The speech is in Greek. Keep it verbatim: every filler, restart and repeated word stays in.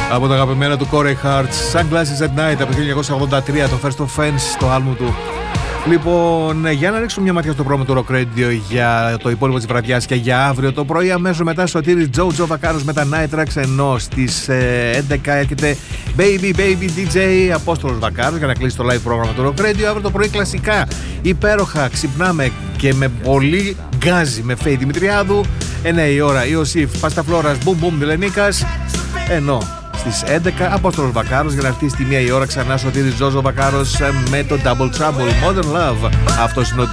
Από τα αγαπημένα του Corey Hart's Sunglasses at Night από το χίλια εννιακόσια ογδόντα τρία, το First Offense, το άλμπουμ του. Λοιπόν, για να ρίξουμε μια ματιά στο πρόγραμμα του Rock Radio για το υπόλοιπο της βραδιάς και για αύριο το πρωί. Αμέσως μετά Σωτήρης Jojo Βακάρος με τα Night Tracks, ενώ στις ε, έντεκα έρχεται Baby Baby ντι τζέι Απόστολος Βακάρος για να κλείσει το live πρόγραμμα του Rock Radio. Αύριο το πρωί κλασικά, υπέροχα, ξυπνάμε και με πολύ γκάζι με Φέη Δημητριάδου. εννιά η ώρα Ιωσήφ Πασταφλόρας Μπουμ Μπουμ Δηλενίκας, ενώ στις έντεκα Απόστολος Βακάρος για να έρθει στη μία η ώρα ξανά Σωτήρης Τζόζο Βακάρος με το Double Trouble Modern Love. Αυτός είναι ο